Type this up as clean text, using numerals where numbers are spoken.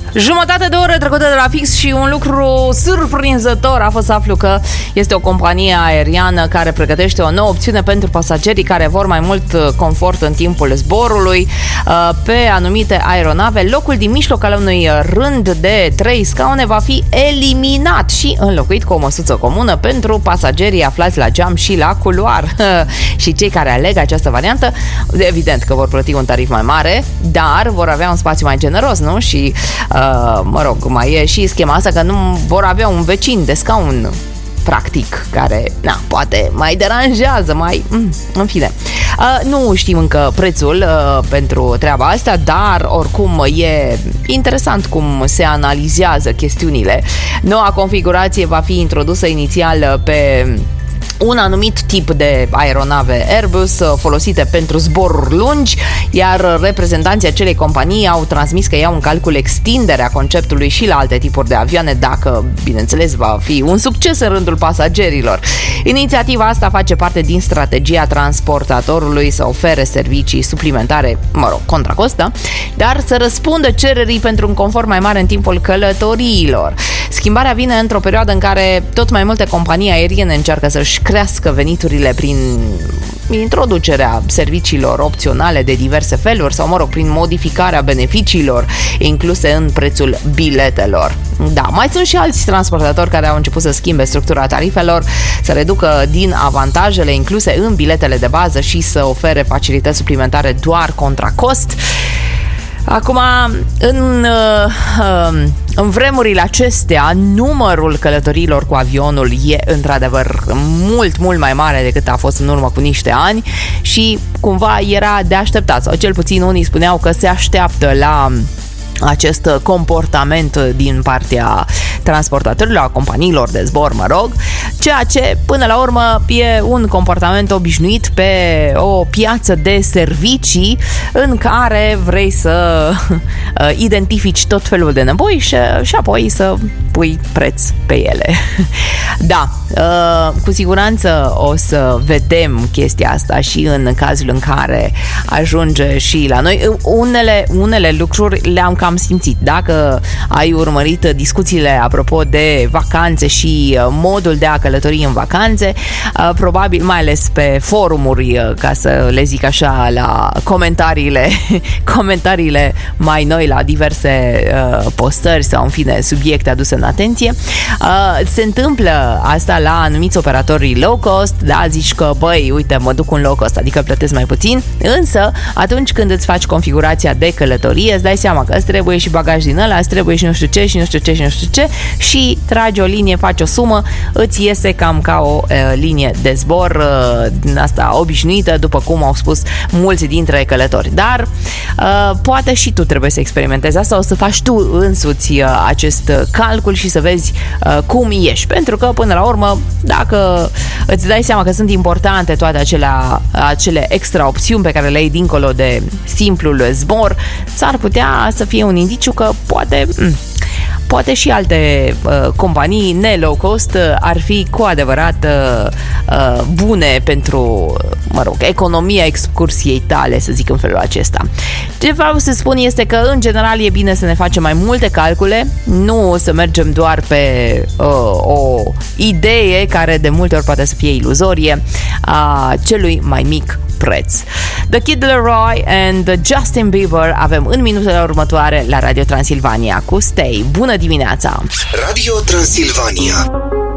Jumătate de oră trecută de la fix și un lucru surprinzător a fost să aflu că este o companie aeriană care pregătește o nouă opțiune pentru pasagerii care vor mai mult confort în timpul zborului. Pe anumite aeronave, locul din mijloc al unui rând de 3 scaune va fi eliminat și înlocuit cu o măsuță comună pentru pasagerii aflați la geam și la culoar. Și cei care aleg această variantă, evident că vor plăti un tarif mai mare, dar vor avea un spațiu mai generos, nu? Și mai e și schema asta că nu vor avea un vecin de scaun practic, care, poate mai deranjează, în fine. Nu știm încă prețul pentru treaba asta, dar oricum e interesant cum se analizează chestiunile. Noua configurație va fi introdusă inițial pe un anumit tip de aeronave Airbus folosite pentru zboruri lungi, iar reprezentanții acelei companii au transmis că iau în calcul extinderea conceptului și la alte tipuri de avioane, dacă, bineînțeles, va fi un succes în rândul pasagerilor. Inițiativa asta face parte din strategia transportatorului să ofere servicii suplimentare, contra cost, dar să răspundă cererii pentru un confort mai mare în timpul călătoriilor. Schimbarea vine într-o perioadă în care tot mai multe companii aeriene încearcă să-și crească veniturile prin introducerea serviciilor opționale de diverse feluri sau, prin modificarea beneficiilor incluse în prețul biletelor. Da, mai sunt și alți transportatori care au început să schimbe structura tarifelor, să reducă din avantajele incluse în biletele de bază și să ofere facilități suplimentare doar contra cost. Acum, în vremurile acestea, numărul călătoriilor cu avionul e într-adevăr mult mai mare decât a fost în urmă cu niște ani și cumva era de așteptat, sau cel puțin unii spuneau că se așteaptă la acest comportament din partea transportatorilor, a companiilor de zbor, ceea ce până la urmă e un comportament obișnuit pe o piață de servicii în care vrei să identifici tot felul de nevoi și apoi să pui preț pe ele. Da, cu siguranță o să vedem chestia asta și în cazul în care ajunge și la noi. Unele lucruri le-am cam simțit. Dacă ai urmărit discuțiile apropo de vacanțe și modul de a călători în vacanțe, probabil mai ales pe forumuri, ca să le zic așa, la comentariile mai noi la diverse postări sau, în fine, subiecte aduse în atenție, se întâmplă asta la anumiți operatori low cost, da, zici că, uite, mă duc un low cost, adică plătesc mai puțin, însă atunci când îți faci configurația de călătorie, îți dai seama că îți trebuie și bagaj din ăla, îți trebuie și nu știu ce și nu știu ce și nu știu ce și tragi o linie, faci o sumă, îți iese cam ca o linie de zbor din asta obișnuită, după cum au spus mulți dintre călători. Dar poate și tu trebuie să experimentezi asta, o să faci tu însuți acest calcul și să vezi cum ești, pentru că până la urmă, dacă îți dai seama că sunt importante toate acele extra opțiuni pe care le ai dincolo de simplul zbor, s-ar putea să fie un indiciu că poate și alte companii ne-low cost ar fi cu adevărat bune pentru, economia excursiei tale, să zic în felul acesta. Ce vreau să spun este că, în general, e bine să ne facem mai multe calcule, nu să mergem doar pe o idee care de multe ori poate să fie iluzorie a celui mai mic preț. The Kid Laroi and Justin Bieber avem în minutele următoare la Radio Transilvania cu Stay. Bună dimineața! Radio Transilvania.